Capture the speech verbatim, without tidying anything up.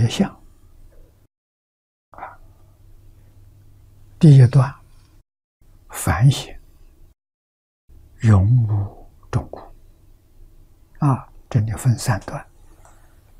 的相啊。第一段反省永无中古啊，这里分三段。